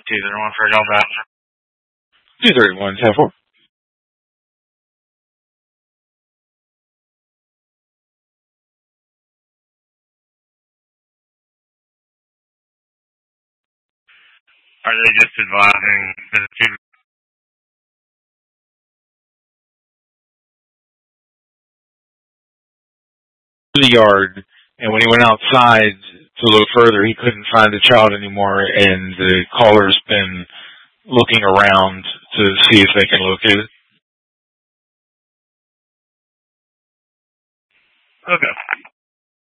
231 for a call back. 231, 10-4. Are they just advising the two? The yard, and when he went outside to look further, he couldn't find the child anymore, and the caller's been looking around to see if they can locate it. Okay.